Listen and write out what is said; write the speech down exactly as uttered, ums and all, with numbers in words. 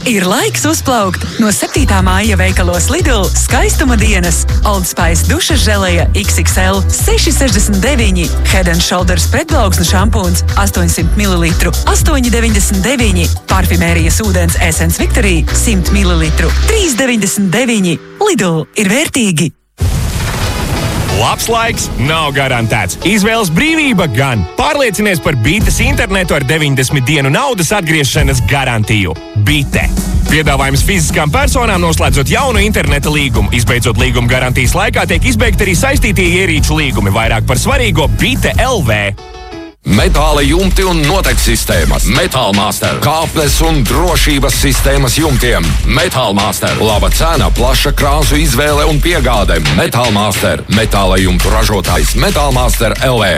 Ir laiks uzplaukt. No septītā māja veikalos Lidl skaistuma dienas. Old Spice dušas želeja iks iks el seši sešdesmit deviņi. Head and Shoulders pretplauksnes šampūns astoņsimt mililitru astoņi deviņdesmit deviņi. Parfimērijas ūdens Essence Victory simt mililitru trīs deviņdesmit deviņi. Lidl ir vērtīgi. Labs laiks nav garantēts. Izvēles brīvība gan. Pārliecinies par Bites internetu ar deviņdesmit dienu naudas atgriešanas garantiju. Bite. Piedāvājums fiziskām personām noslēdzot jaunu interneta līgumu. Izbeidzot līguma garantijas laikā tiek izbeigti arī saistītie ierīču līgumi. Vairāk par svarīgo Bite L V. Metāla jumti un noteku sistēmas. Metālmaster. Kāpnes un drošības sistēmas jumtiem. Metālmaster. Laba cena, plaša krāsu izvēle un piegāde. Metālmaster. Metāla jumtu ražotājs Metālmaster L V.